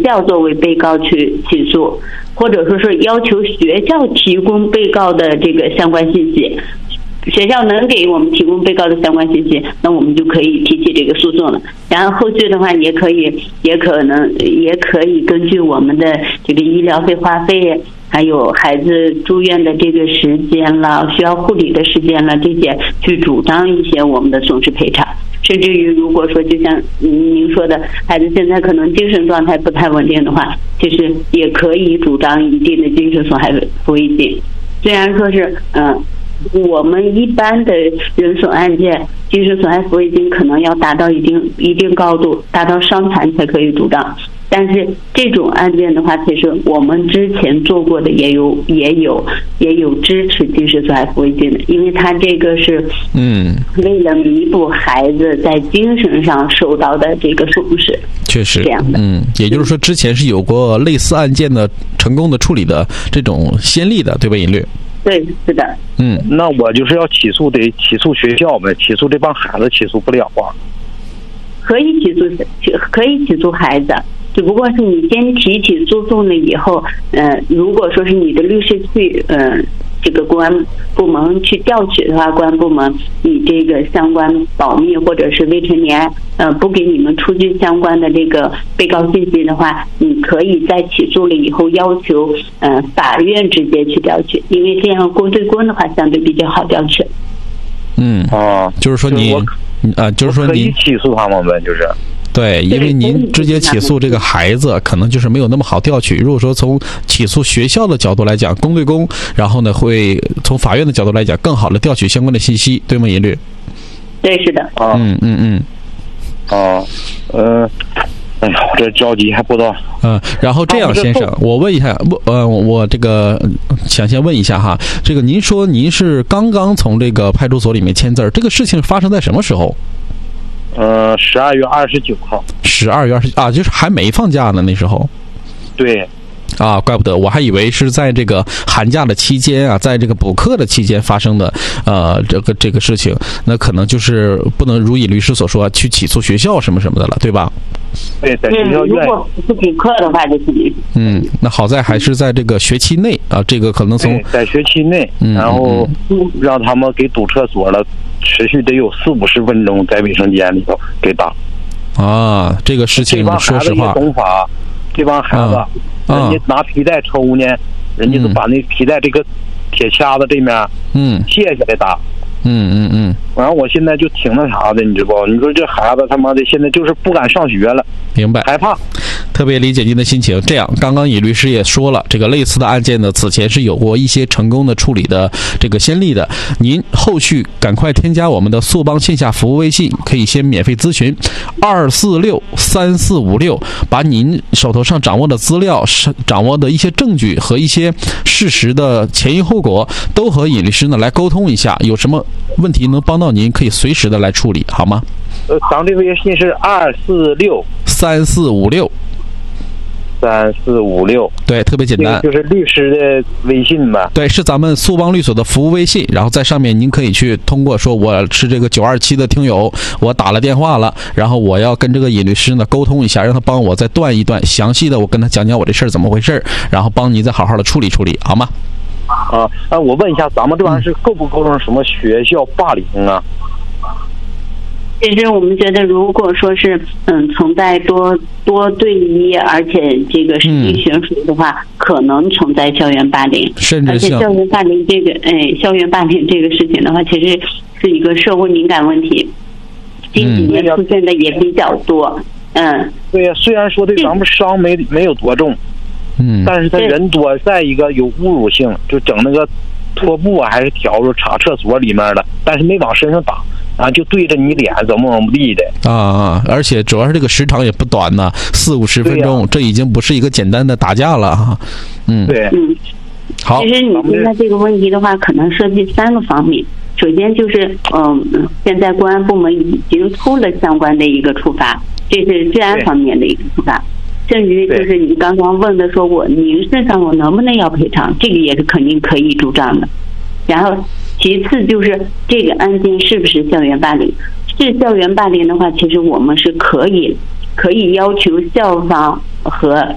校作为被告去起诉，或者说是要求学校提供被告的这个相关信息。学校能给我们提供被告的相关信息，那我们就可以提起这个诉讼了。然后后续的话也可以根据我们的这个医疗费花费，还有孩子住院的这个时间了，需要护理的时间了，这些去主张一些我们的损失赔偿。甚至于如果说就像您说的，孩子现在可能精神状态不太稳定的话，其实也可以主张一定的精神损害抚慰金。虽然说是我们一般的人损案件，精神损害抚慰金可能要达到一定高度，达到伤残才可以主张。但是这种案件的话，其实我们之前做过的也有支持精神损害抚慰金的，因为它这个是为了弥补孩子在精神上受到的这个损失。 确实这样的。 也就是说之前是有过类似案件的成功的处理的这种先例的，对吧，尹律？ 对，是的。 那我就是要起诉学校呗，起诉这帮孩子起诉不了啊。 可以起诉孩子，只不过是你先提起诉讼了以后，如果说是你的律师去这个公安部门去调取的话，公安部门以这个相关保密或者是未成年不给你们出具相关的这个被告信息的话，你可以在起诉了以后要求法院直接去调取，因为这样公对公的话相对比较好调取。 就是说可以起诉他们呗，就是对，因为您直接起诉这个孩子，可能就是没有那么好调取。如果说从起诉学校的角度来讲，公对公，然后呢，会从法院的角度来讲，更好的调取相关的信息，对吗，尹律？ 对，是的。 哎呀，这着急还不知道。 然后这样，先生，我问一下，我这个想先问一下哈，这个您说您是刚刚从这个派出所里面签字，这个事情发生在什么时候 ？12月29号。 12月20啊，就是还没放假呢，那时候。 对。 怪不得，我还以为是在这个寒假的期间啊，在这个补课的期间发生的这个事情，那可能就是不能如尹律师所说去起诉学校什么什么的了，对吧？ 对，在学校院。 如果不是补课的话，就肯定是。 那好在还是在这个学期内啊，这个可能在学期内，然后让他们给堵厕所了，持续得有40-50分钟，在卫生间里头给打。 这个事情说实话， 这帮孩子，人家拿皮带抽呢，人家都把那皮带这个铁掐子这面，卸下来打。然后我现在就挺那啥的，你知不？你说这孩子他妈的现在就是不敢上学了， 明白？ 害怕。 特别理解您的心情。这样，刚刚尹律师也说了，这个类似的案件呢，此前是有过一些成功的处理的这个先例的。您后续赶快添加我们的速帮线下服务微信，可以先免费咨询2463456，把您手头上掌握的资料、掌握的一些证据和一些事实的前因后果，都和尹律师呢来沟通一下，有什么问题能帮到您，可以随时的来处理，好吗？ 咱这微信是 2463456。 3456， 对，特别简单， 就是律师的微信吧？ 对，是咱们速帮律所的服务微信，然后在上面您可以去通过说我是这个927的听友，我打了电话了，然后我要跟这个尹律师呢沟通一下，让他帮我再断一断，详细的我跟他讲讲我这事儿怎么回事，然后帮您再好好的处理处理，好吗？ 我问一下，咱们这玩意儿是构不构成什么学校霸凌啊？ 其实我们觉得，如果说是存在多对一，而且这个实际悬殊的话，可能存在校园霸凌。 甚至而且校园霸凌这个事情的话，其实是一个社会敏感问题，近几年出现的也比较多。 对呀，虽然说对咱们伤没有多重，但是他人多，再一个有侮辱性，就整那个拖布还是笤帚插厕所里面的，但是没往身上打。就对着你脸怎么地的而且主要是这个时长也不短呢，40-50分钟，这已经不是一个简单的打架了对， 好。 其实你现在这个问题的话，可能涉及3个方面。首先就是，现在公安部门已经出了相关的一个处罚，这是治安方面的一个处罚。甚至就是你刚刚问的，说我民事上我能不能要赔偿，这个也是肯定可以主张的。然后其次就是这个案件是不是校园霸凌？是校园霸凌的话，其实我们是可以要求校方和